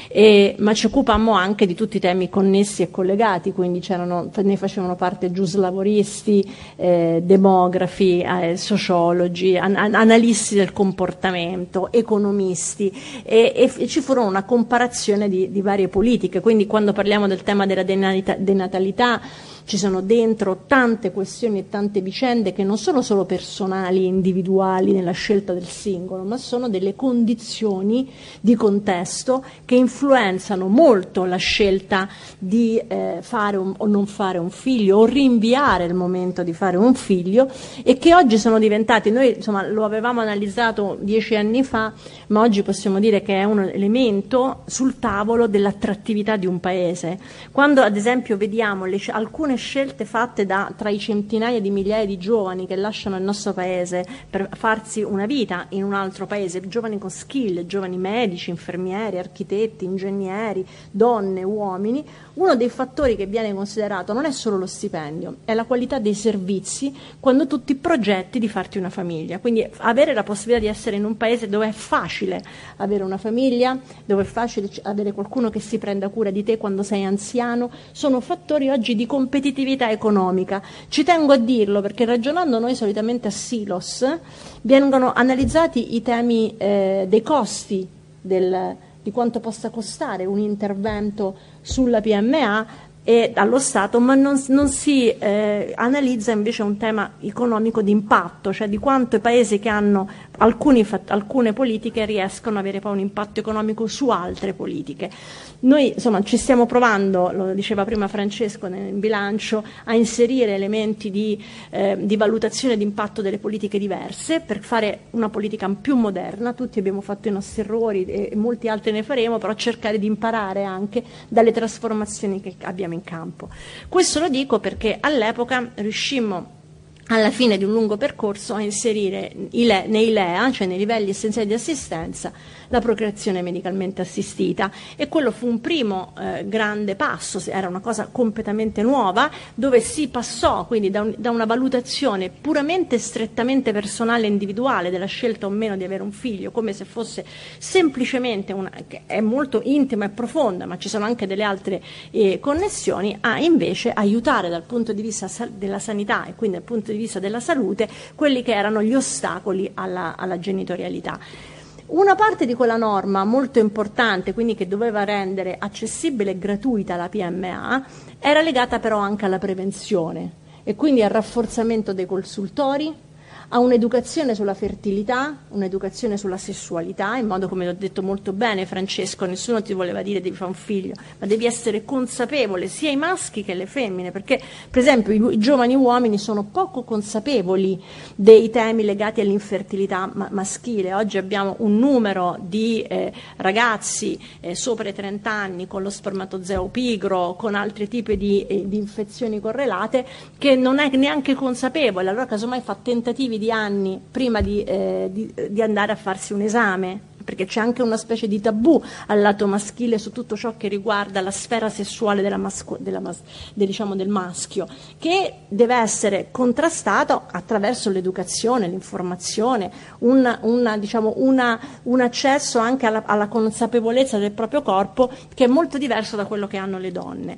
E, ma ci occupammo anche di tutti i temi connessi e collegati, quindi c'erano, ne facevano parte giuslavoristi, eh, demografi, eh, sociologi, an- analisti del comportamento, economisti, e, e, e ci furono una comparazione di, di varie politiche. Quindi quando parliamo del tema della denatalità, denatalità ci sono dentro tante questioni e tante vicende che non sono solo personali, individuali nella scelta del singolo, ma sono delle condizioni di contesto che influenzano molto la scelta di eh, fare un, o non fare un figlio, o rinviare il momento di fare un figlio, e che oggi sono diventati, noi insomma lo avevamo analizzato dieci anni fa, ma oggi possiamo dire che è un elemento sul tavolo dell'attrattività di un paese. Quando ad esempio vediamo le, alcune scelte fatte da, tra i centinaia di migliaia di giovani che lasciano il nostro paese per farsi una vita in un altro paese, giovani con skill, giovani medici, infermieri, architetti, ingegneri, donne, uomini, uno dei fattori che viene considerato non è solo lo stipendio, è la qualità dei servizi quando tu ti progetti di farti una famiglia. Quindi avere la possibilità di essere in un paese dove è facile avere una famiglia, dove è facile avere qualcuno che si prenda cura di te quando sei anziano, sono fattori oggi di competitività economica. Ci tengo a dirlo perché, ragionando noi solitamente a silos, vengono analizzati i temi eh, dei costi del, di quanto possa costare un intervento sulla P M A e allo Stato, ma non, non si eh, analizza invece un tema economico di impatto, cioè di quanto i paesi che hanno alcuni, alcune politiche riescono ad avere poi un impatto economico su altre politiche. Noi insomma ci stiamo provando, lo diceva prima Francesco nel bilancio, a inserire elementi di, eh, di valutazione di impatto delle politiche diverse per fare una politica più moderna. Tutti abbiamo fatto i nostri errori e molti altri ne faremo, però cercare di imparare anche dalle trasformazioni che abbiamo in campo. Questo lo dico perché all'epoca riuscimmo, alla fine di un lungo percorso, a inserire nei L E A, cioè nei livelli essenziali di assistenza, la procreazione medicalmente assistita, e quello fu un primo eh, grande passo, era una cosa completamente nuova, dove si passò quindi da, un, da una valutazione puramente strettamente personale e individuale della scelta o meno di avere un figlio, come se fosse semplicemente una, che è molto intima e profonda, ma ci sono anche delle altre eh, connessioni, a invece aiutare dal punto di vista della sanità e quindi dal punto di vista della salute quelli che erano gli ostacoli alla, alla genitorialità. Una parte di quella norma molto importante, quindi che doveva rendere accessibile e gratuita la P M A, era legata però anche alla prevenzione e quindi al rafforzamento dei consultori, a un'educazione sulla fertilità, un'educazione sulla sessualità, in modo, come ho detto molto bene Francesco, nessuno ti voleva dire devi fare un figlio, ma devi essere consapevole sia i maschi che le femmine, perché per esempio i, i giovani uomini sono poco consapevoli dei temi legati all'infertilità ma- maschile. Oggi abbiamo un numero di eh, ragazzi eh, sopra i trenta anni con lo spermatozoo pigro, con altri tipi di, eh, di infezioni correlate, che non è neanche consapevole, allora casomai fa tentativi di anni prima di, eh, di, di andare a farsi un esame, perché c'è anche una specie di tabù al lato maschile su tutto ciò che riguarda la sfera sessuale della masco, della mas, del, diciamo, del maschio, che deve essere contrastato attraverso l'educazione, l'informazione, un, una, diciamo, una, un accesso anche alla, alla consapevolezza del proprio corpo che è molto diverso da quello che hanno le donne.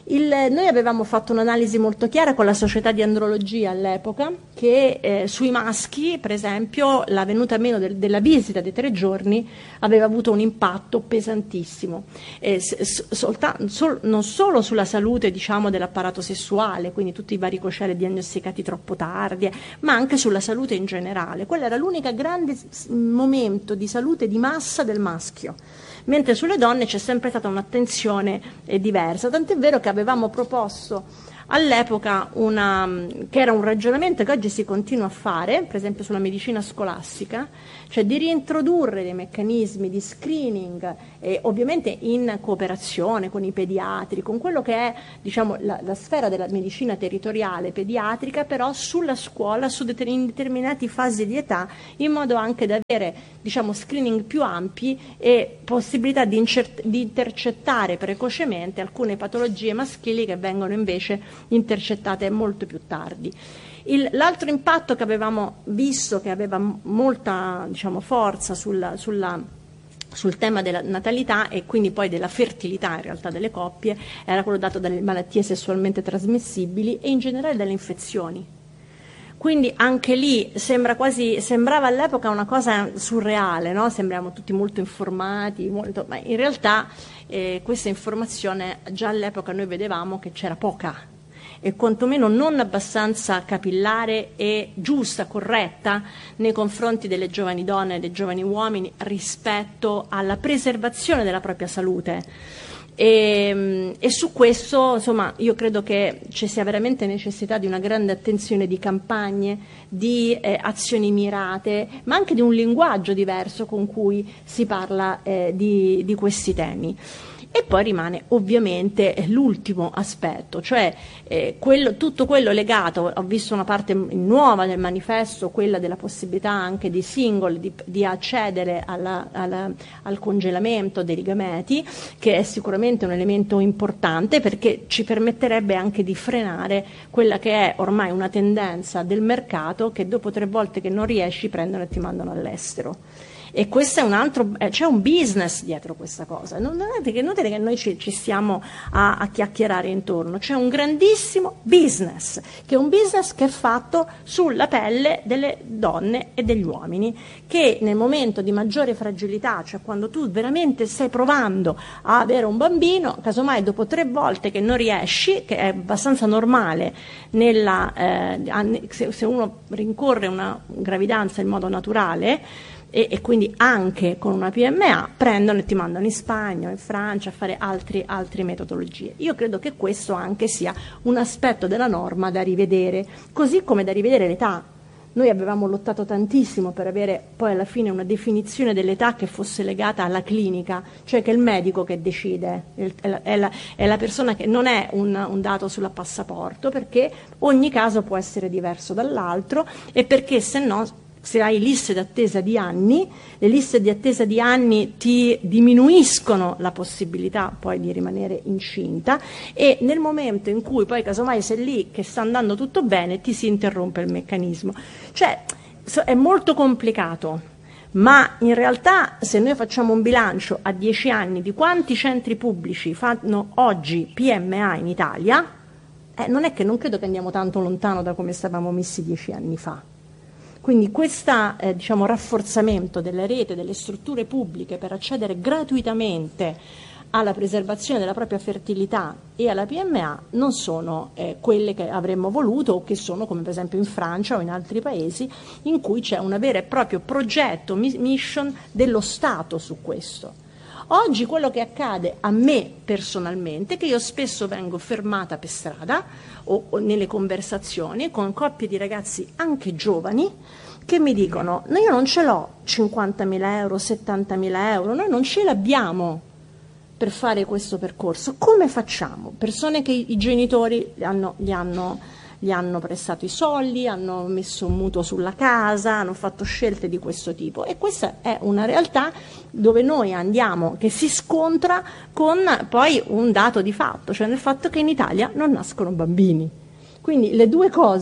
Il, noi avevamo fatto un'analisi molto chiara con la società di andrologia all'epoca che eh, sui maschi, per esempio, la venuta meno del, della visita dei tre giorni aveva avuto un impatto pesantissimo, eh, solta, sol, non solo sulla salute, diciamo, dell'apparato sessuale, quindi tutti i varicocele diagnosticati troppo tardi, ma anche sulla salute in generale. Quello era l'unico grande momento di salute di massa del maschio. Mentre sulle donne c'è sempre stata un'attenzione eh, diversa, tant'è vero che avevamo proposto all'epoca una, che era un ragionamento che oggi si continua a fare, per esempio sulla medicina scolastica, cioè di riintrodurre dei meccanismi di screening, eh, ovviamente in cooperazione con i pediatri, con quello che è, diciamo, la, la sfera della medicina territoriale pediatrica, però sulla scuola, su deter- in determinate fasi di età, in modo anche da avere, diciamo, screening più ampi e possibilità di, incer- di intercettare precocemente alcune patologie maschili che vengono invece intercettate molto più tardi. Il, l'altro impatto che avevamo visto, che aveva molta, diciamo, forza sulla, sulla, sul tema della natalità e quindi poi della fertilità in realtà delle coppie, era quello dato dalle malattie sessualmente trasmissibili e in generale dalle infezioni. Quindi anche lì sembra quasi, sembrava all'epoca una cosa surreale, no? Sembriamo tutti molto informati, molto, ma in realtà eh, questa informazione già all'epoca noi vedevamo che c'era poca e quantomeno non abbastanza capillare e giusta, corretta nei confronti delle giovani donne e dei giovani uomini rispetto alla preservazione della propria salute. E, e su questo, insomma, io credo che ci sia veramente necessità di una grande attenzione, di campagne, di eh, azioni mirate, ma anche di un linguaggio diverso con cui si parla eh, di, di questi temi. E poi rimane ovviamente l'ultimo aspetto, cioè eh, quello, tutto quello legato, ho visto una parte nuova del manifesto, quella della possibilità anche di single di, di accedere alla, alla, al congelamento dei gameti, che è sicuramente un elemento importante perché ci permetterebbe anche di frenare quella che è ormai una tendenza del mercato che dopo tre volte che non riesci prendono e ti mandano all'estero. E questo è un altro, eh, c'è un business dietro questa cosa, non è che, non è che noi ci, ci stiamo a, a chiacchierare intorno, c'è un grandissimo business, che è un business che è fatto sulla pelle delle donne e degli uomini, che nel momento di maggiore fragilità, cioè quando tu veramente stai provando a avere un bambino, casomai dopo tre volte che non riesci, che è abbastanza normale nella, eh, se, se uno rincorre una gravidanza in modo naturale, E, e quindi anche con una P M A prendono e ti mandano in Spagna o in Francia a fare altri, altre metodologie. Io credo che questo anche sia un aspetto della norma da rivedere, così come da rivedere l'età. Noi avevamo lottato tantissimo per avere poi alla fine una definizione dell'età che fosse legata alla clinica, cioè che è il medico che decide, è la, è la, è la persona che non è un, un dato sulla passaporto, perché ogni caso può essere diverso dall'altro e perché se no, se hai liste d'attesa di anni, le liste di attesa di anni ti diminuiscono la possibilità poi di rimanere incinta e nel momento in cui poi casomai sei lì che sta andando tutto bene ti si interrompe il meccanismo. Cioè è molto complicato, ma in realtà se noi facciamo un bilancio a dieci anni di quanti centri pubblici fanno oggi P M A in Italia, eh, non è che non credo che andiamo tanto lontano da come stavamo messi dieci anni fa. Quindi questo eh, diciamo, rafforzamento delle rete, delle strutture pubbliche per accedere gratuitamente alla preservazione della propria fertilità e alla P M A non sono eh, quelle che avremmo voluto o che sono come per esempio in Francia o in altri paesi in cui c'è un vero e proprio progetto, mission dello Stato su questo. Oggi quello che accade a me personalmente è che io spesso vengo fermata per strada o, o nelle conversazioni con coppie di ragazzi anche giovani che mi dicono no, io non ce l'ho cinquantamila euro, settantamila euro, noi non ce l'abbiamo per fare questo percorso, come facciamo? Persone che i genitori li hanno, li hanno gli hanno prestato i soldi, hanno messo un mutuo sulla casa, hanno fatto scelte di questo tipo e questa è una realtà dove noi andiamo, che si scontra con poi un dato di fatto, cioè nel fatto che in Italia non nascono bambini. Quindi le due cose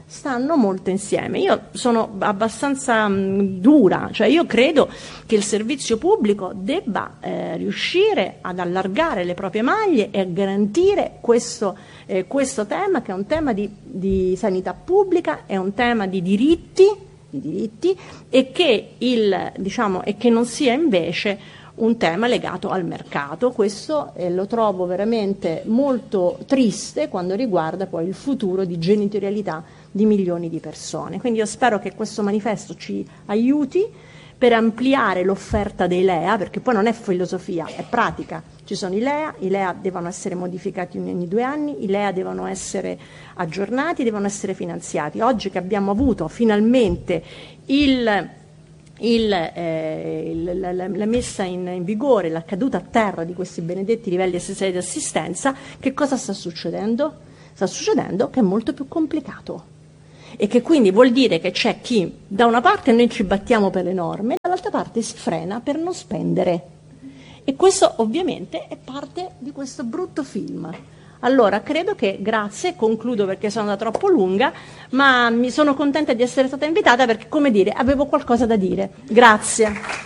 stanno molto insieme. Io sono abbastanza mh, dura, cioè io credo che il servizio pubblico debba eh, riuscire ad allargare le proprie maglie e a garantire questo, eh, questo tema, che è un tema di, di sanità pubblica, è un tema di diritti, di diritti e che, il, diciamo, e che non sia invece un tema legato al mercato. Questo eh, lo trovo veramente molto triste quando riguarda poi il futuro di genitorialità di milioni di persone. Quindi io spero che questo manifesto ci aiuti per ampliare l'offerta dei L E A, perché poi non è filosofia, è pratica. Ci sono i L E A, i L E A devono essere modificati ogni due anni, i L E A devono essere aggiornati, devono essere finanziati. Oggi che abbiamo avuto finalmente il Il, eh, il, la, la messa in, in vigore, la caduta a terra di questi benedetti livelli essenziali di assistenza, che cosa sta succedendo? Sta succedendo che è molto più complicato e che quindi vuol dire che c'è chi da una parte noi ci battiamo per le norme, dall'altra parte si frena per non spendere, e questo ovviamente è parte di questo brutto film. Allora, credo che, grazie, concludo perché sono andata troppo lunga, ma mi sono contenta di essere stata invitata perché, come dire, avevo qualcosa da dire. Grazie.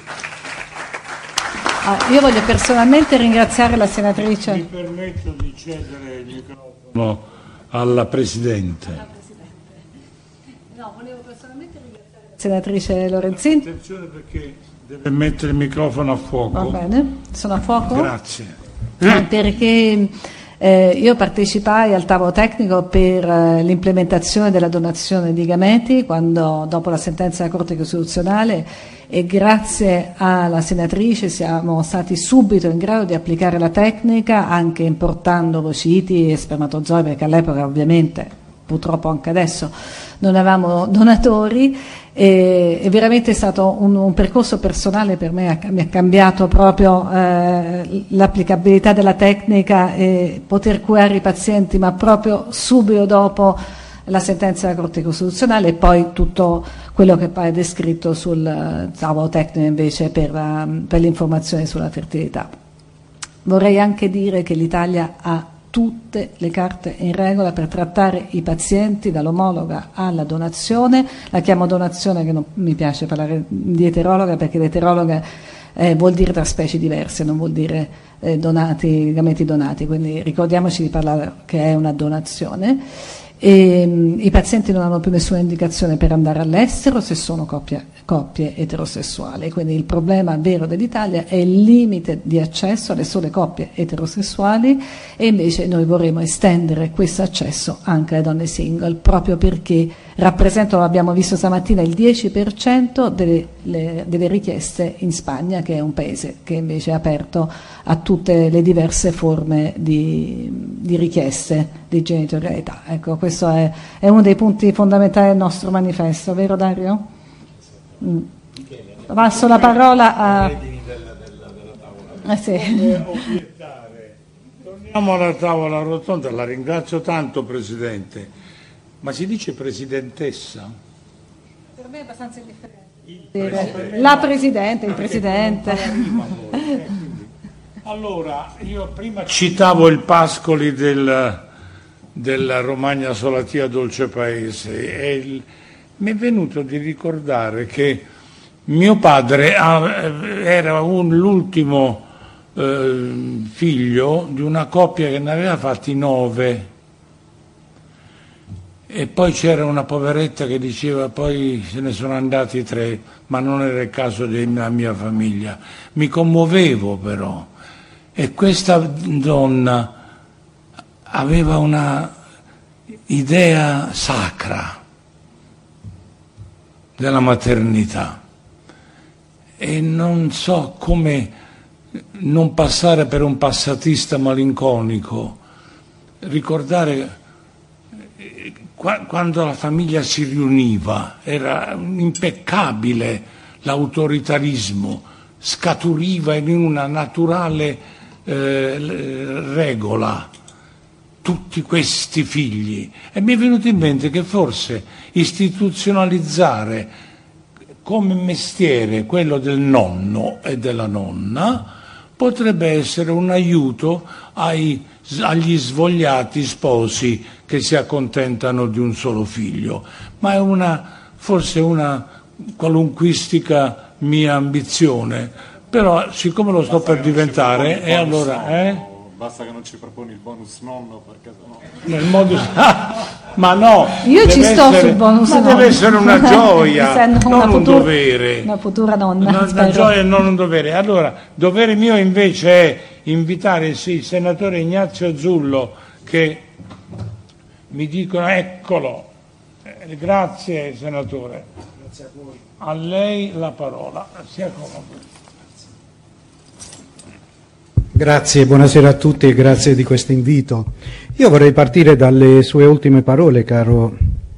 Ah, io voglio personalmente ringraziare la senatrice. Mi permetto di cedere il microfono alla Presidente. Alla Presidente. No, volevo personalmente ringraziare la senatrice Lorenzin. Attenzione perché deve mettere il microfono a fuoco. Va bene, sono a fuoco. Grazie. Eh, perché... Eh, io partecipai al tavolo tecnico per eh, l'implementazione della donazione di gameti quando, dopo la sentenza della Corte Costituzionale, e grazie alla senatrice siamo stati subito in grado di applicare la tecnica, anche importando ovociti e spermatozoi, perché all'epoca ovviamente, purtroppo anche adesso, non avevamo donatori. E, è veramente stato un, un percorso personale per me, mi ha cambiato proprio eh, l'applicabilità della tecnica e poter curare i pazienti, ma proprio subito dopo la sentenza della Corte Costituzionale, e poi tutto quello che poi è descritto sul tavolo tecnico invece per, uh, per l'informazione sulla fertilità. Vorrei anche dire che l'Italia ha tutte le carte in regola per trattare i pazienti dall'omologa alla donazione. La chiamo donazione, che non mi piace parlare di eterologa, perché l'eterologa eh, vuol dire tra specie diverse, non vuol dire eh, donati, gameti donati, quindi ricordiamoci di parlare che è una donazione. E, mh, i pazienti non hanno più nessuna indicazione per andare all'estero se sono coppie, coppie eterosessuali, quindi il problema vero dell'Italia è il limite di accesso alle sole coppie eterosessuali, e invece noi vorremmo estendere questo accesso anche alle donne single, proprio perché rappresentano, abbiamo visto stamattina, il dieci per cento delle, le, delle richieste in Spagna, che è un paese che invece è aperto a tutte le diverse forme di, di richieste di genitorialità. Ecco, questo è, è uno dei punti fondamentali del nostro manifesto, vero Dario? Mm. Passo la parola a... Eh sì. Torniamo alla tavola rotonda, la ringrazio tanto Presidente, ma si dice Presidentessa? Per me è abbastanza indifferente. La Presidente, il Presidente. Allora, io prima citavo il Pascoli del, della Romagna Solatia Dolce Paese, e il, mi è venuto di ricordare che mio padre era un, l'ultimo eh, figlio di una coppia che ne aveva fatti nove, e poi c'era una poveretta che diceva poi se ne sono andati tre, ma non era il caso della mia famiglia. Mi commuovevo però, e questa donna aveva una idea sacra della maternità, e non so come non passare per un passatista malinconico, ricordare quando la famiglia si riuniva, era impeccabile l'autoritarismo, scaturiva in una naturale eh, regola tutti questi figli, e mi è venuto in mente che forse istituzionalizzare come mestiere quello del nonno e della nonna potrebbe essere un aiuto ai, agli svogliati sposi che si accontentano di un solo figlio, ma è una, forse una qualunquistica mia ambizione, però siccome lo sto per diventare, e allora... Eh? Basta che non ci proponi il bonus nonno, perché sennò... Nel modo... ma no, io ci sto essere, sul bonus ma nonno. deve essere una gioia, non una un futura, dovere. Una futura nonna. Una, una gioia e non un dovere. Allora, dovere mio invece è invitare sì, il senatore Ignazio Zullo, che mi dicono, eccolo, eh, grazie senatore. Grazie a voi. A lei la parola, sia comodo. Grazie, buonasera a tutti e grazie di questo invito. Io vorrei partire dalle sue ultime parole, caro,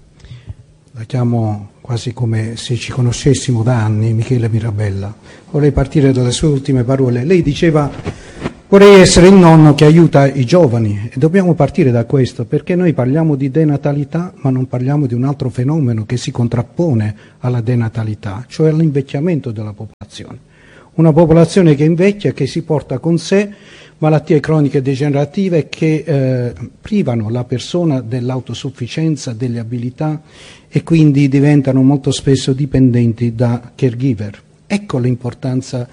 la chiamo quasi come se ci conoscessimo da anni, Michele Mirabella. Vorrei partire dalle sue ultime parole. Lei diceva, vorrei essere il nonno che aiuta i giovani, e dobbiamo partire da questo, perché noi parliamo di denatalità, ma non parliamo di un altro fenomeno che si contrappone alla denatalità, cioè l'invecchiamento della popolazione. Una popolazione che invecchia, che si porta con sé malattie croniche degenerative che eh, privano la persona dell'autosufficienza, delle abilità e quindi diventano molto spesso dipendenti da caregiver. Ecco l'importanza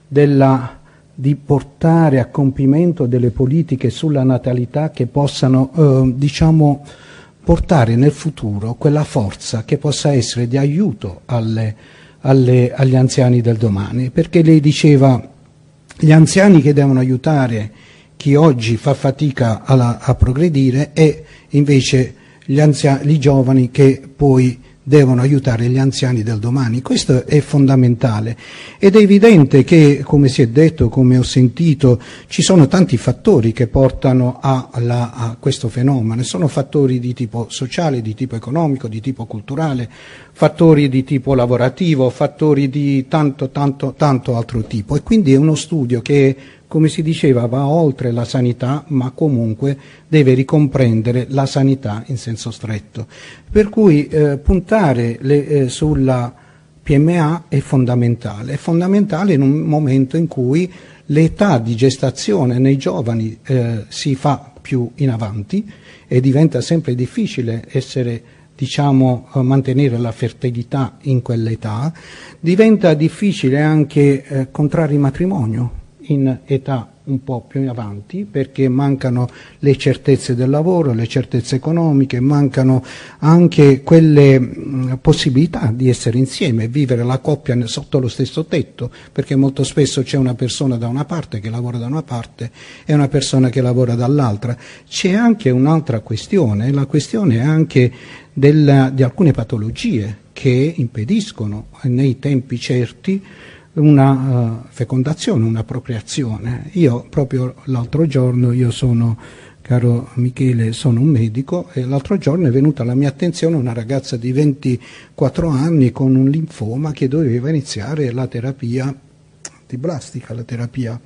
della, di portare a compimento delle politiche sulla natalità che possano, eh, diciamo, portare nel futuro quella forza che possa essere di aiuto alle Alle, agli anziani del domani, perché lei diceva gli anziani che devono aiutare chi oggi fa fatica alla, a progredire e invece gli, anziani, gli giovani che poi devono aiutare gli anziani del domani. Questo è fondamentale ed è evidente che, come si è detto, come ho sentito, ci sono tanti fattori che portano a, la, a questo fenomeno. Sono fattori di tipo sociale, di tipo economico, di tipo culturale, fattori di tipo lavorativo, fattori di tanto, tanto, tanto altro tipo. E quindi è uno studio che, come si diceva, va oltre la sanità, ma comunque deve ricomprendere la sanità in senso stretto. Per cui eh, puntare le, eh, sulla P M A è fondamentale, è fondamentale in un momento in cui l'età di gestazione nei giovani eh, si fa più in avanti e diventa sempre difficile essere, diciamo, mantenere la fertilità in quell'età, diventa difficile anche eh, contrarre il matrimonio in età un po' più in avanti, perché mancano le certezze del lavoro, le certezze economiche, mancano anche quelle mh, possibilità di essere insieme, vivere la coppia sotto lo stesso tetto, perché molto spesso c'è una persona da una parte che lavora da una parte e una persona che lavora dall'altra. C'è anche un'altra questione, la questione è anche della, di alcune patologie che impediscono nei tempi certi una uh, fecondazione, una procreazione. Io proprio l'altro giorno, io sono, caro Michele, sono un medico e l'altro giorno è venuta alla mia attenzione una ragazza di ventiquattro anni con un linfoma che doveva iniziare la terapia antiblastica, la terapia,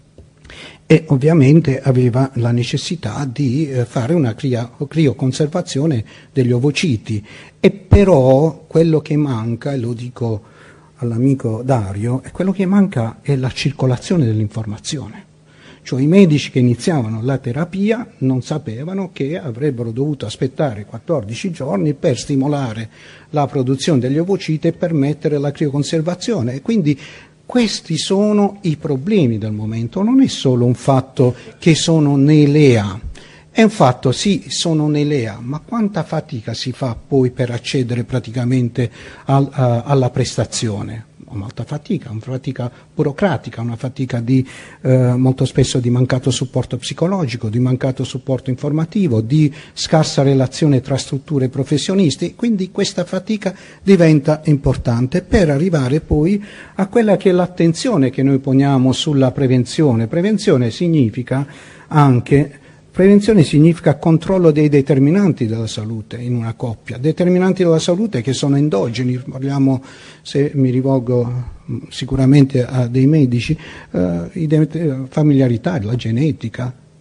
e ovviamente aveva la necessità di eh, fare una crioconservazione degli ovociti, e però quello che manca, e lo dico all'amico Dario, e quello che manca è la circolazione dell'informazione. Cioè i medici che iniziavano la terapia non sapevano che avrebbero dovuto aspettare quattordici giorni per stimolare la produzione degli ovociti e permettere la crioconservazione. E quindi questi sono i problemi del momento, non è solo un fatto che sono nei L E A. È un fatto, sì, sono nell'E A, ma quanta fatica si fa poi per accedere praticamente al, a, alla prestazione? Molta fatica, una fatica burocratica, una fatica di, eh, molto spesso di mancato supporto psicologico, di mancato supporto informativo, di scarsa relazione tra strutture e professionisti, quindi questa fatica diventa importante per arrivare poi a quella che è l'attenzione che noi poniamo sulla prevenzione. Prevenzione significa anche Prevenzione significa controllo dei determinanti della salute in una coppia, determinanti della salute che sono endogeni, parliamo, se mi rivolgo sicuramente a dei medici, eh, i familiarità, la genetica,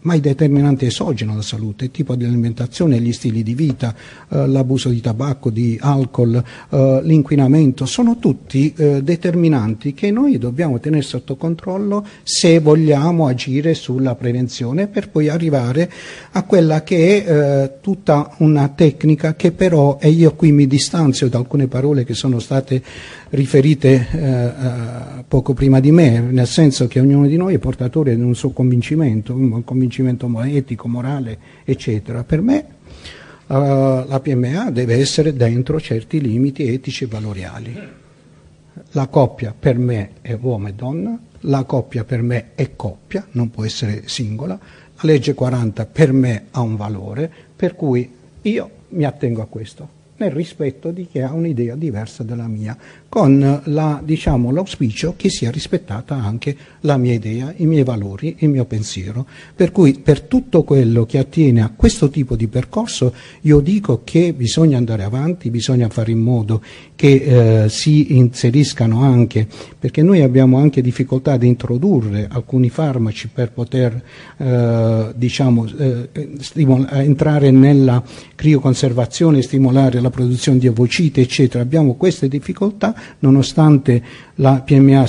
ma i determinanti esogeni alla salute, il tipo di alimentazione, gli stili di vita, eh, l'abuso di tabacco, di alcol, eh, l'inquinamento, sono tutti eh, determinanti che noi dobbiamo tenere sotto controllo se vogliamo agire sulla prevenzione, per poi arrivare a quella che è eh, tutta una tecnica che però, e io qui mi distanzio da alcune parole che sono state riferite eh, poco prima di me, nel senso che ognuno di noi è portatore di un suo convincimento, un convincimento etico, morale, eccetera. Per me uh, la P M A deve essere dentro certi limiti etici e valoriali. La coppia per me è uomo e donna, la coppia per me è coppia, non può essere singola, la legge quaranta per me ha un valore, per cui io mi attengo a questo, nel rispetto di chi ha un'idea diversa dalla mia, con la, diciamo, l'auspicio che sia rispettata anche la mia idea, i miei valori, il mio pensiero. Per cui per tutto quello che attiene a questo tipo di percorso io dico che bisogna andare avanti, bisogna fare in modo che eh, si inseriscano anche, perché noi abbiamo anche difficoltà ad introdurre alcuni farmaci per poter eh, diciamo, eh, stimola- entrare nella crioconservazione, stimolare la produzione di ovociti, eccetera. Abbiamo queste difficoltà, nonostante la P M A